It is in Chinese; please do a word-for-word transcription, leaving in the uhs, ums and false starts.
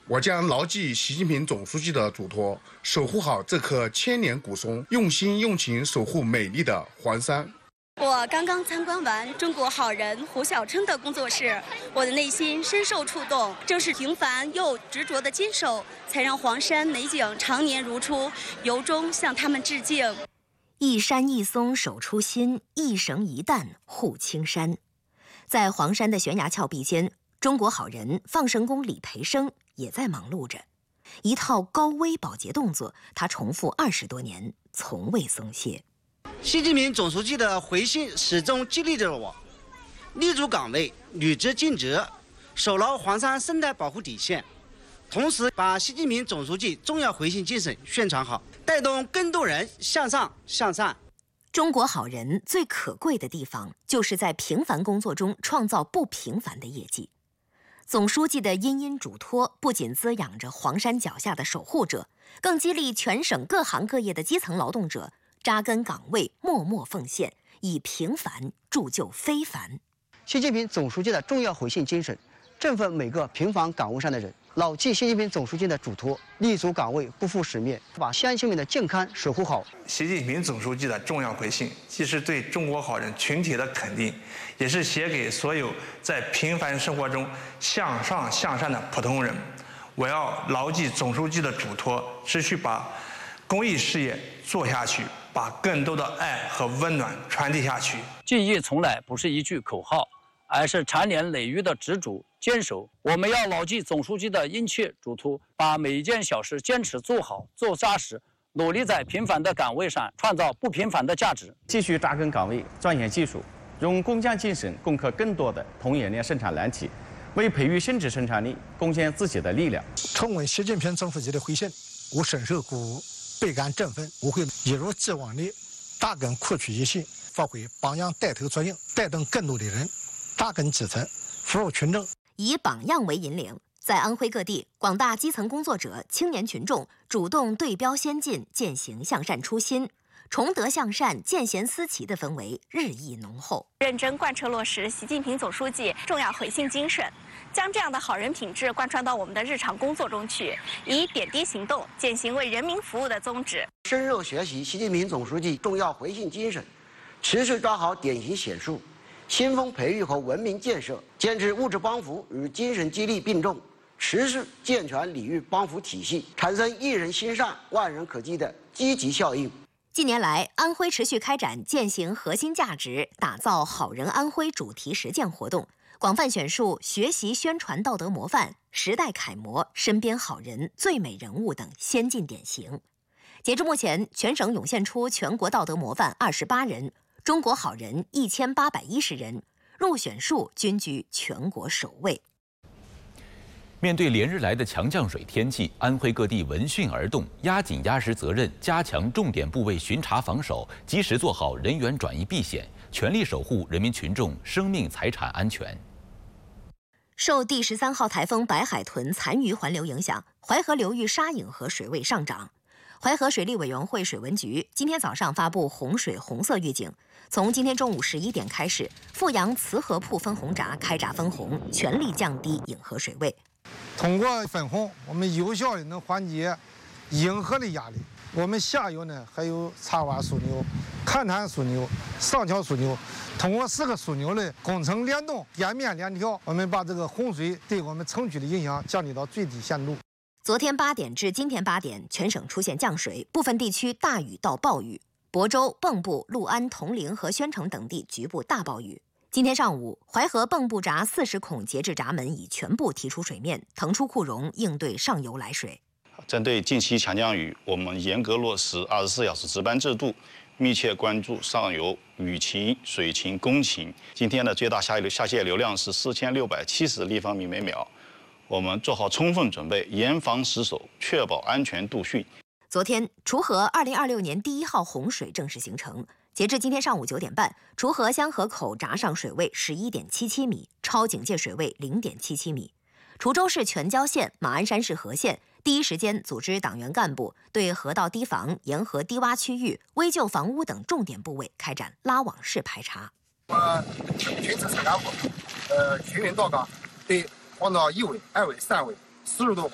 我将牢记习近平总书记的嘱托，守护好这棵千年古松，用心用情守护美丽的黄山。 我刚刚参观完中国好人胡晓琛的工作室，我的内心深受触动。正是平凡又执着的坚守，才让黄山美景常年如初，由衷向他们致敬。 一山一松守初心，一绳一担护青山。在黄山的悬崖峭壁间，中国好人放神工李培生也在忙碌着。一套高危保洁动作，他重复二十多年，从未松懈。 习近平总书记的回信始终激励着我，立足岗位，履职尽责，守牢黄山生态保护底线，同时把习近平总书记重要回信精神宣传好，带动更多人向上向善。 中国好人最可贵的地方，就是在平凡工作中创造不平凡的业绩。总书记的殷殷嘱托，不仅滋养着黄山脚下的守护者，更激励全省各行各业的基层劳动者扎根岗位，默默奉献，以平凡铸就非凡。 习近平总书记的重要回信精神，振奋每个平凡岗位上的人，牢记习近平总书记的嘱托，立足岗位，不负使命，把乡亲们的健康守护好。 习近平总书记的重要回信，既是对中国好人群体的肯定，也是写给所有在平凡生活中向上向善的普通人。我要牢记总书记的嘱托，持续把公益事业做下去，把更多的爱和温暖传递下去。 记忆从来不是一句口号，而是长年累月的执着坚守。我们要牢记总书记的殷切嘱托，把每一件小事坚持做好、做扎实，努力在平凡的岗位上创造不平凡的价值。 继续扎根岗位，钻研技术，用工匠精神攻克更多的同冶炼生产难题，为培育新质生产力贡献自己的力量。 重温习近平总书记的回信，我深受鼓舞，倍感振奋。我会一如既往地扎根扩取一心，发挥榜样带头作用，带动更多的人扎根基层，服务群众。 以榜样为引领，在安徽各地，广大基层工作者、青年群众主动对标先进，践行向善初心，崇德向善、见贤思齐的氛围日益浓厚。 认真贯彻落实习近平总书记重要回信精神，将这样的好人品质贯穿到我们的日常工作中去，以点滴行动践行为人民服务的宗旨。 深入学习习近平总书记重要回信精神，持续抓好典型显著新风培育和文明建设，坚持物质帮扶与精神激励并重，持续健全礼遇帮扶体系，产生一人心善万人可济的积极效应。 近年来，安徽持续开展践行核心价值、打造好人安徽主题实践活动，广泛选述学习宣传道德模范、时代楷模、身边好人、最美人物等先进典型。截至目前，全省涌现出全国道德模范二十八人，中国好人一千八百一十人，入选数均居全国首位。 面对连日来的强降水天气，安徽各地闻讯而动，压紧压实责任，加强重点部位巡查防守，及时做好人员转移避险，全力守护人民群众生命财产安全。 受第十三号台风白海豚残余环流影响，淮河流域沙引河水位上涨。淮河水利委员会水文局今天早上发布洪水红色预警，从今天中午十一点开始，阜阳慈河铺分洪闸开闸分洪，全力降低引河水位。 通过分洪，我们有效的能缓解引河的压力。我们下游呢还有插洼枢纽、勘探枢纽、上桥枢纽，通过四个枢纽的工程联动、点面联调，我们把这个洪水对我们城区的影响降低到最低限度。 昨天八点至今天八点，全省出现降水，部分地区大雨到暴雨，亳州、蚌埠、六安、铜陵和宣城等地局部大暴雨。今天上午，淮河蚌埠闸四十孔节制闸门已全部提出水面，腾出库容，应对上游来水。 针对近期强降雨，我们严格落实二十四小时值班制度，密切关注上游雨情、水情、工情。今天的最大下流下泄流量是四千六百七十立方米每秒。我们做好充分准备，严防死守，确保安全度汛。 昨天，滁河二零二六年第一号洪水正式形成。截至今天上午九点半，滁河香河口闸上水位十一点七七米，超警戒水位零点七七米。滁州市全椒县、马鞍山市和县第一时间组织党员干部对河道堤防、沿河低洼区域、危旧房屋等重点部位开展拉网式排查。 我们巡视参加过，呃，巡巡到岗，对黄岛一尾、二尾、三尾四十多